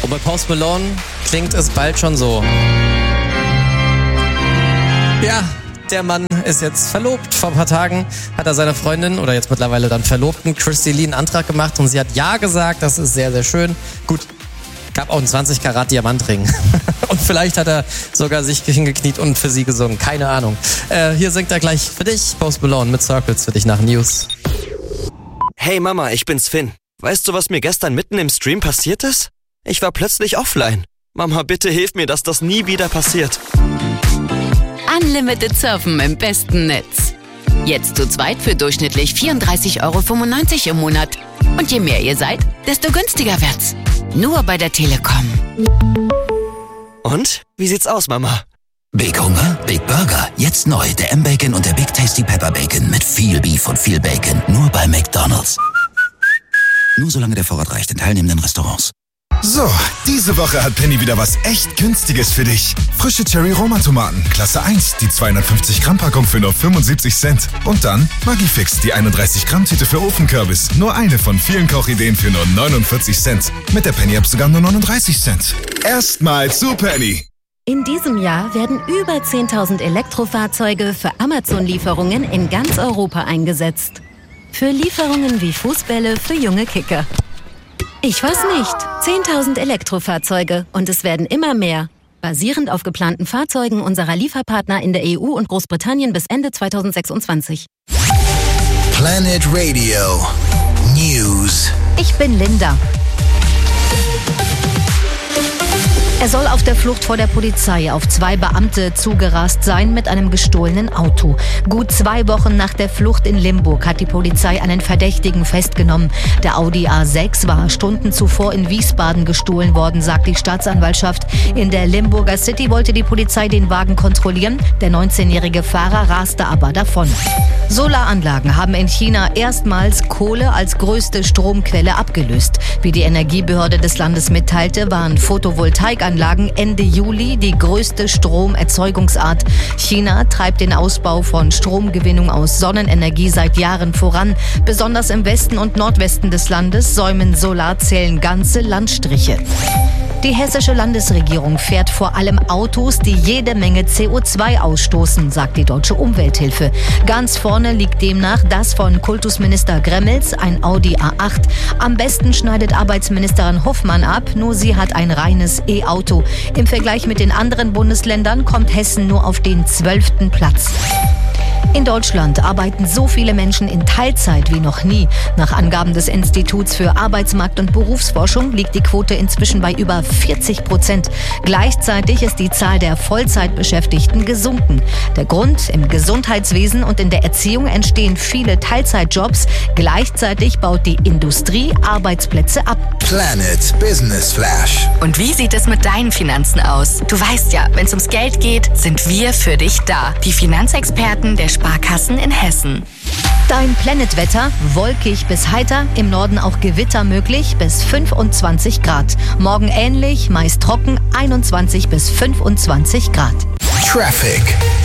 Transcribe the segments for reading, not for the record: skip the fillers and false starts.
Und bei Post Malone klingt es bald schon so. Ja, der Mann ist jetzt verlobt. Vor ein paar Tagen hat er seiner Freundin oder jetzt mittlerweile dann Verlobten Christy Lee einen Antrag gemacht und sie hat ja gesagt, das ist sehr, sehr schön. Gut, gab auch einen 20 Karat Diamantring. Und vielleicht hat er sogar sich hingekniet und für sie gesungen. Keine Ahnung. Hier singt er gleich für dich, Post Malone mit Circles für dich nach News. Hey Mama, ich bin's Finn. Weißt du, was mir gestern mitten im Stream passiert ist? Ich war plötzlich offline. Mama, bitte hilf mir, dass das nie wieder passiert. Unlimited Surfen im besten Netz. Jetzt zu zweit für durchschnittlich 34,95 € im Monat. Und je mehr ihr seid, desto günstiger wird's. Nur bei der Telekom. Und? Wie sieht's aus, Mama? Big Hunger, Big Burger. Jetzt neu, der M-Bacon und der Big Tasty Pepper Bacon mit viel Beef und viel Bacon. Nur bei McDonald's. Nur solange der Vorrat reicht in teilnehmenden Restaurants. So, diese Woche hat Penny wieder was echt Günstiges für dich. Frische Cherry-Roma-Tomaten, Klasse 1, die 250-Gramm-Packung für nur 75 Cent. Und dann Maggi-Fix, die 31-Gramm-Tüte für Ofenkürbis. Nur eine von vielen Kochideen für nur 49 Cent. Mit der Penny-App sogar nur 39 Cent. Erstmal zu Penny. In diesem Jahr werden über 10.000 Elektrofahrzeuge für Amazon-Lieferungen in ganz Europa eingesetzt. Für Lieferungen wie Fußbälle für junge Kicker. Ich weiß nicht. 10.000 Elektrofahrzeuge und es werden immer mehr. Basierend auf geplanten Fahrzeugen unserer Lieferpartner in der EU und Großbritannien bis Ende 2026. Planet Radio News. Ich bin Linda. Er soll auf der Flucht vor der Polizei auf 2 Beamte zugerast sein mit einem gestohlenen Auto. Gut 2 Wochen nach der Flucht in Limburg hat die Polizei einen Verdächtigen festgenommen. Der Audi A6 war Stunden zuvor in Wiesbaden gestohlen worden, sagt die Staatsanwaltschaft. In der Limburger City wollte die Polizei den Wagen kontrollieren. Der 19-jährige Fahrer raste aber davon. Solaranlagen haben in China erstmals Kohle als größte Stromquelle abgelöst. Wie die Energiebehörde des Landes mitteilte, waren Photovoltaikanlagen Ende Juli die größte Stromerzeugungsart. China treibt den Ausbau von Stromgewinnung aus Sonnenenergie seit Jahren voran. Besonders im Westen und Nordwesten des Landes säumen Solarzellen ganze Landstriche. Die hessische Landesregierung fährt vor allem Autos, die jede Menge CO2 ausstoßen, sagt die Deutsche Umwelthilfe. Ganz vorne liegt demnach das von Kultusminister Gremmels, ein Audi A8. Am besten schneidet Arbeitsministerin Hoffmann ab, nur sie hat ein reines E-Auto. Im Vergleich mit den anderen Bundesländern kommt Hessen nur auf den 12. Platz. In Deutschland arbeiten so viele Menschen in Teilzeit wie noch nie. Nach Angaben des Instituts für Arbeitsmarkt- und Berufsforschung liegt die Quote inzwischen bei über 40%. Gleichzeitig ist die Zahl der Vollzeitbeschäftigten gesunken. Der Grund: im Gesundheitswesen und in der Erziehung entstehen viele Teilzeitjobs. Gleichzeitig baut die Industrie Arbeitsplätze ab. Planet Business Flash. Und wie sieht es mit deinen Finanzen aus? Du weißt ja, wenn es ums Geld geht, sind wir für dich da. Die Finanzexperten der Sparkassen in Hessen. Dein Planetwetter: wolkig bis heiter, im Norden auch Gewitter möglich, bis 25 Grad. Morgen ähnlich, meist trocken, 21 bis 25 Grad. Traffic.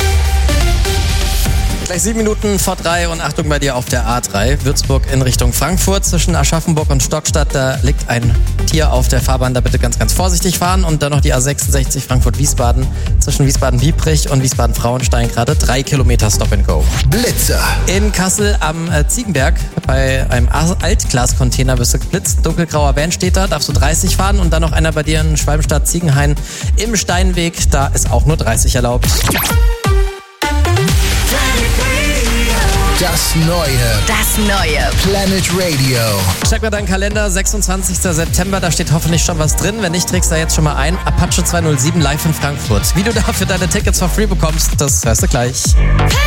Gleich 7 Minuten vor 3 und Achtung bei dir auf der A3. Würzburg in Richtung Frankfurt zwischen Aschaffenburg und Stockstadt. Da liegt ein Tier auf der Fahrbahn. Da bitte ganz, ganz vorsichtig fahren. Und dann noch die A66 Frankfurt-Wiesbaden zwischen Wiesbaden-Biebrich und Wiesbaden-Frauenstein. Gerade 3 Kilometer Stop and Go. Blitzer. In Kassel am Ziegenberg bei einem Altglas-Container wirst du geblitzt. Dunkelgrauer Van steht da, darfst du 30 fahren. Und dann noch einer bei dir in Schwalbenstadt-Ziegenhain im Steinweg. Da ist auch nur 30 erlaubt. Das neue Planet Radio. Check mal deinen Kalender, 26. September, da steht hoffentlich schon was drin. Wenn nicht, trägst du da jetzt schon mal ein. Apache 207 live in Frankfurt. Wie du dafür deine Tickets for free bekommst, das hörst du gleich.